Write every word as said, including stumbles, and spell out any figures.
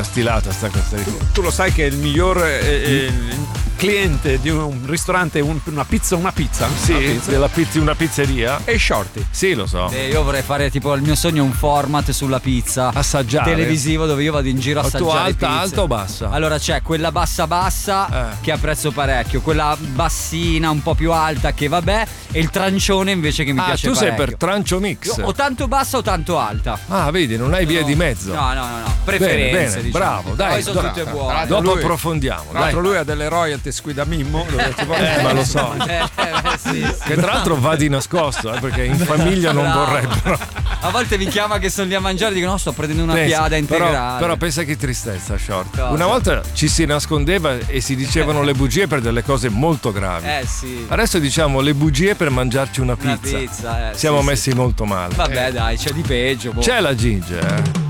la stilata sta cosa. Tu lo sai che il miglior eh, eh, cliente di un ristorante, un, una pizza, una pizza? Sì, una pizza. della pizza, una pizzeria. E Shorty. Sì, lo so. Eh, io vorrei fare tipo il mio sogno un format sulla pizza. Assaggiare. Televisivo dove io vado in giro a Ma tu assaggiare alta, pizze. alta o bassa? Allora c'è quella bassa bassa Eh. che apprezzo parecchio, quella bassina un po' più alta che vabbè, e il trancione invece che mi ah, piace tu sei parecchio. per trancio mix. Io o tanto bassa o tanto alta. Ah, vedi, non hai via No. di mezzo. No, no, no, no. Preferenze, Bene, bene, diciamo. bravo, dai. Poi sono dai. tutte buone. Dopo Lui- approfondiamo. Tra l'altro Dai. lui ha delle royalties qui da Mimmo. dove ti porta- Eh, ma lo so. Eh, eh, sì, sì. Che tra l'altro va di nascosto, eh, perché in famiglia non Bravo. vorrebbero. A volte mi chiama che sono lì a mangiare e dico no, sto prendendo una Pensa, piada integrale. Però, però pensa che tristezza, Short. Cosa? Una volta ci si nascondeva e si dicevano le bugie per delle cose molto gravi. Eh sì. Adesso diciamo le bugie per mangiarci una Una pizza. pizza, eh, Siamo sì, messi sì. molto male. Vabbè, dai, c'è di peggio. boh. C'è la Ginger.